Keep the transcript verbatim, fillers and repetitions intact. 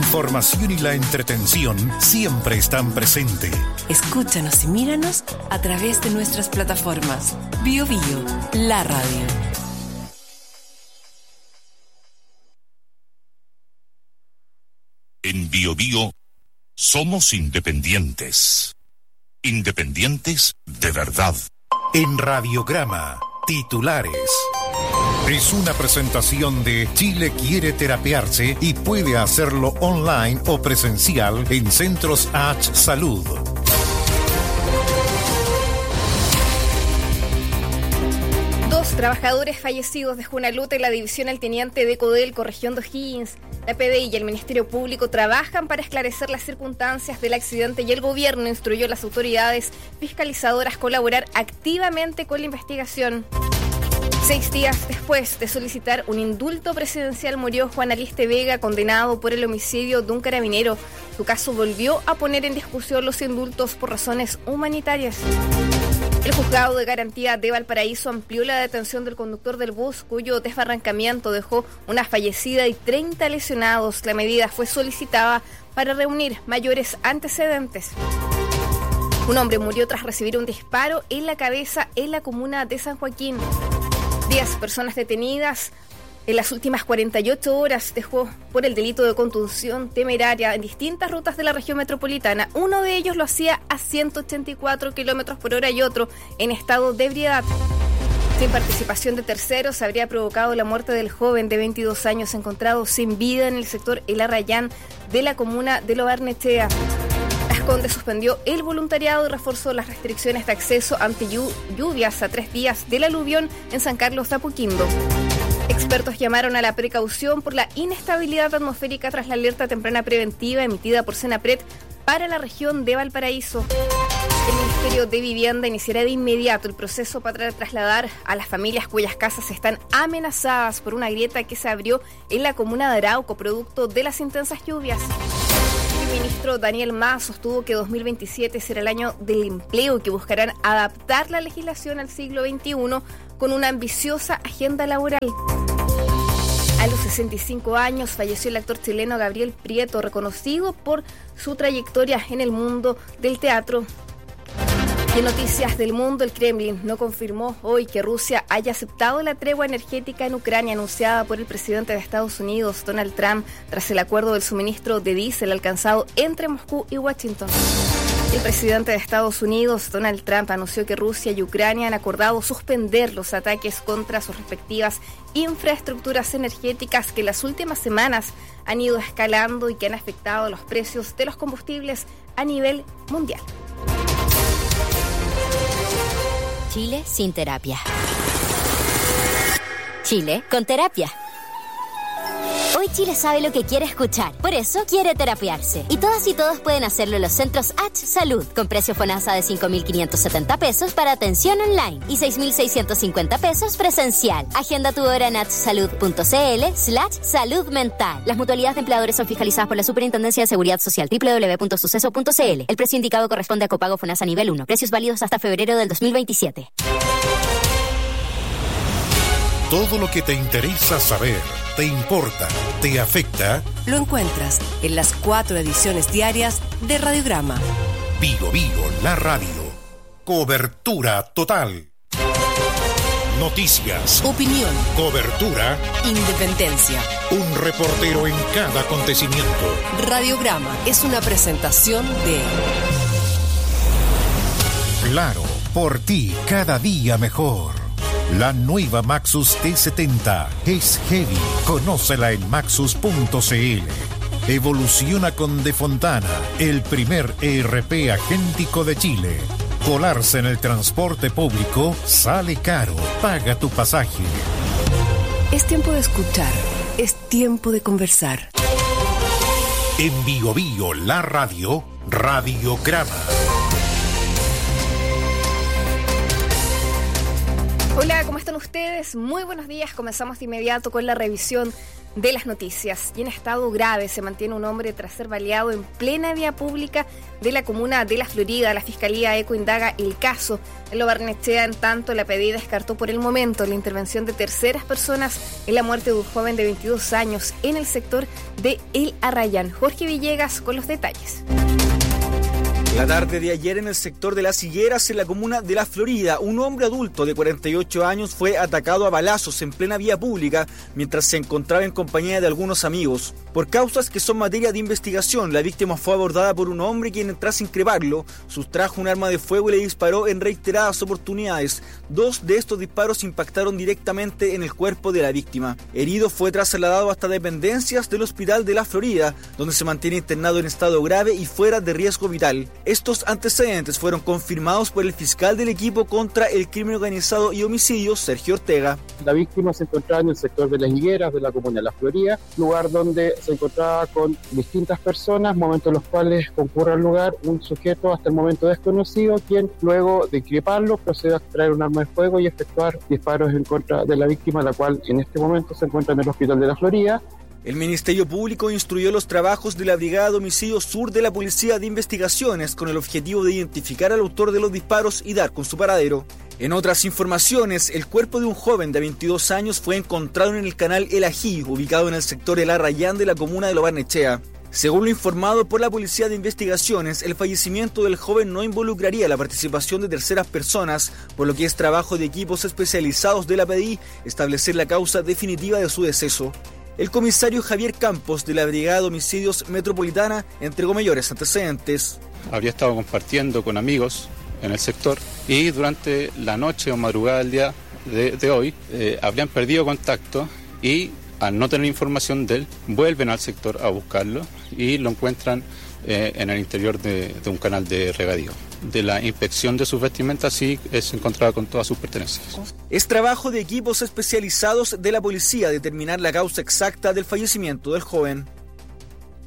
información y la entretención siempre están presentes. Escúchanos y míranos a través de nuestras plataformas. Bio Bio, la radio. En Bio Bio somos independientes. Independientes de verdad. En Radiograma, titulares. Es una presentación de Chile quiere terapiarse y puede hacerlo online o presencial en Centros H Salud. Dos trabajadores fallecidos dejó una luta en la división El Teniente de Codelco, región de O'Higgins. La P D I y el Ministerio Público trabajan para esclarecer las circunstancias del accidente y el gobierno instruyó a las autoridades fiscalizadoras a colaborar activamente con la investigación. Seis días después de solicitar un indulto presidencial murió Juan Aliste Vega, condenado por el homicidio de un carabinero. Su caso volvió a poner en discusión los indultos por razones humanitarias. El juzgado de garantía de Valparaíso amplió la detención del conductor del bus, cuyo desbarrancamiento dejó una fallecida y treinta lesionados. La medida fue solicitada para reunir mayores antecedentes. Un hombre murió tras recibir un disparo en la cabeza en la comuna de San Joaquín. Diez personas detenidas en las últimas cuarenta y ocho horas dejó por el delito de conducción temeraria en distintas rutas de la región metropolitana. Uno de ellos lo hacía a ciento ochenta y cuatro kilómetros por hora y otro en estado de ebriedad. Sin participación de terceros, habría provocado la muerte del joven de veintidós años encontrado sin vida en el sector El Arrayán de la comuna de Lo Barnechea. Las Condes suspendió el voluntariado y reforzó las restricciones de acceso ante lluvias a tres días del aluvión en San Carlos de Apoquindo. Expertos llamaron a la precaución por la inestabilidad atmosférica tras la alerta temprana preventiva emitida por Senapred para la región de Valparaíso. El Ministerio de Vivienda iniciará de inmediato el proceso para trasladar a las familias cuyas casas están amenazadas por una grieta que se abrió en la comuna de Arauco, producto de las intensas lluvias. El ministro Daniel Mas sostuvo que dos mil veintisiete será el año del empleo y que buscarán adaptar la legislación al siglo veintiuno con una ambiciosa agenda laboral. A los sesenta y cinco años falleció el actor chileno Gabriel Prieto, reconocido por su trayectoria en el mundo del teatro. En noticias del mundo, el Kremlin no confirmó hoy que Rusia haya aceptado la tregua energética en Ucrania anunciada por el presidente de Estados Unidos, Donald Trump, tras el acuerdo del suministro de diésel alcanzado entre Moscú y Washington. El presidente de Estados Unidos, Donald Trump, anunció que Rusia y Ucrania han acordado suspender los ataques contra sus respectivas infraestructuras energéticas que en las últimas semanas han ido escalando y que han afectado los precios de los combustibles a nivel mundial. Chile sin terapia. Chile con terapia. Hoy Chile sabe lo que quiere escuchar, por eso quiere terapiarse. Y todas y todos pueden hacerlo en los centros H Salud, con precio FONASA de cinco mil quinientos setenta pesos para atención online y seis mil seiscientos cincuenta pesos presencial. Agenda tu hora en hsalud.cl slash salud mental. Las mutualidades de empleadores son fiscalizadas por la Superintendencia de Seguridad Social, doble u doble u doble u punto suceso punto c l. El precio indicado corresponde a copago FONASA nivel uno. Precios válidos hasta febrero del dos mil veintisiete. Todo lo que te interesa saber, te importa, te afecta, lo encuentras en las cuatro ediciones diarias de Radiograma. Bio Bio, la radio. Cobertura total. Noticias. Opinión. Cobertura. Independencia. Un reportero en cada acontecimiento. Radiograma es una presentación de... Claro, por ti cada día mejor. La nueva Maxus T setenta es heavy. Conócela en maxus punto c l. Evoluciona con De Fontana, el primer E R P agéntico de Chile. Colarse en el transporte público sale caro. Paga tu pasaje. Es tiempo de escuchar. Es tiempo de conversar. En Bio Bio, la radio, Radiograma. Hola, ¿cómo están ustedes? Muy buenos días. Comenzamos de inmediato con la revisión de las noticias. Y en estado grave se mantiene un hombre tras ser baleado en plena vía pública de la comuna de La Florida. La Fiscalía Eco indaga el caso en Lo Barnechea. En tanto, la P D I descartó por el momento la intervención de terceras personas en la muerte de un joven de veintidós años en el sector de El Arrayán. Jorge Villegas con los detalles. La tarde de ayer en el sector de Las Higueras, en la comuna de La Florida, un hombre adulto de cuarenta y ocho años fue atacado a balazos en plena vía pública mientras se encontraba en compañía de algunos amigos. Por causas que son materia de investigación, la víctima fue abordada por un hombre quien, tras increparlo, sustrajo un arma de fuego y le disparó en reiteradas oportunidades. Dos de estos disparos impactaron directamente en el cuerpo de la víctima. Herido fue trasladado hasta dependencias del Hospital de La Florida, donde se mantiene internado en estado grave y fuera de riesgo vital. Estos antecedentes fueron confirmados por el fiscal del equipo contra el crimen organizado y homicidios, Sergio Ortega. La víctima se encontraba en el sector de Las Higueras de la comuna de La Florida, lugar donde se encontraba con distintas personas, momentos en los cuales concurre al lugar un sujeto hasta el momento desconocido, quien luego de increparlo procede a extraer un arma de fuego y efectuar disparos en contra de la víctima, la cual en este momento se encuentra en el Hospital de La Florida. El Ministerio Público instruyó los trabajos de la Brigada de Homicidio Sur de la Policía de Investigaciones con el objetivo de identificar al autor de los disparos y dar con su paradero. En otras informaciones, el cuerpo de un joven de veintidós años fue encontrado en el canal El Ají, ubicado en el sector El Arrayán de la comuna de Lo Barnechea. Según lo informado por la Policía de Investigaciones, el fallecimiento del joven no involucraría la participación de terceras personas, por lo que es trabajo de equipos especializados de la P D I establecer la causa definitiva de su deceso. El comisario Javier Campos, de la Brigada de Homicidios Metropolitana, entregó mayores antecedentes. Habría estado compartiendo con amigos en el sector y durante la noche o madrugada del día de, de hoy eh, habrían perdido contacto y al no tener información de él, vuelven al sector a buscarlo y lo encuentran eh, en el interior de, de un canal de regadío. De la inspección de sus vestimentas sí es encontrada con todas sus pertenencias. Es trabajo de equipos especializados de la policía determinar la causa exacta del fallecimiento del joven.